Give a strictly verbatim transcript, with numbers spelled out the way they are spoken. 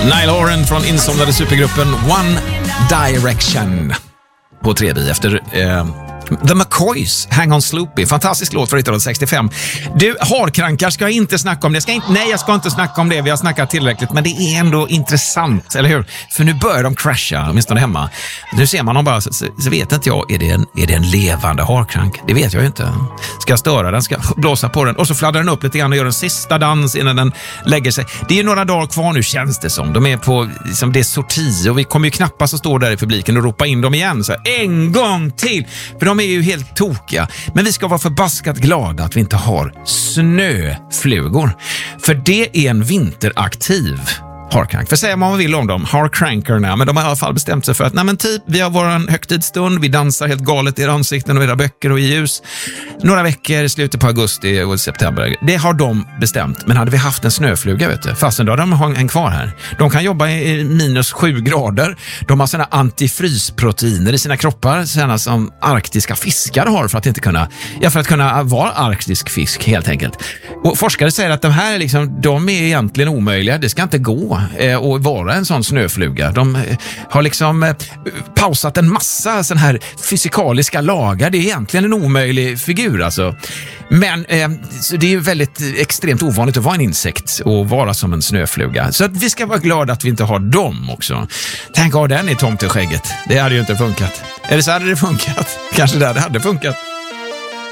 Niall Horan från insomnade supergruppen One Direction på tre B efter eh, The McCoys, Hang On Sloopy. Fantastisk låt från nittonhundrasextiofem. Du, harkrankar ska jag inte snacka om det. Ska inte, nej, jag ska inte snacka om det. Vi har snackat tillräckligt. Men det är ändå intressant, eller hur? För nu börjar de crasha, åtminstone hemma. Nu ser man dem bara, så, så vet inte jag. Är det, en, är det en levande harkrank? Det vet jag ju inte. Ska jag störa den? Ska jag blåsa på den? Och så fladdrar den upp lite grann och gör en sista dans innan den lägger sig. Det är ju några dagar kvar nu, känns det som. De är på, liksom, det är sorti. Och vi kommer ju knappast att stå där i publiken och ropa in dem igen. Så här, en gång till! För de är ju helt tokiga. Men vi ska vara förbaskat glada att vi inte har snöflugor. För det är en vinteraktiv harkrank. För säga vad man vill om dem, harkrankerna, men de har i alla fall bestämt sig för att nej men typ, vi har vår högtidsstund, vi dansar helt galet i era ansikten och era böcker och i ljus. Några veckor, slutet på augusti och september. Det har de bestämt. Men hade vi haft en snöfluga, vet du, fastän då har de en kvar här. De kan jobba i minus sju grader. De har såna antifrysproteiner i sina kroppar, såna som arktiska fiskar har för att inte kunna, ja, för att kunna vara arktisk fisk helt enkelt. Och forskare säger att de här liksom, de är egentligen omöjliga. Det ska inte gå och vara en sån snöfluga. De har liksom eh, pausat en massa sån här fysikaliska lagar. Det är egentligen en omöjlig figur alltså. Men eh, så det är ju väldigt extremt ovanligt att vara en insekt och vara som en snöfluga. Så att vi ska vara glada att vi inte har dem också. Tänk att ha den i tomteskägget. Det hade ju inte funkat. Eller så hade det funkat. Kanske det hade funkat.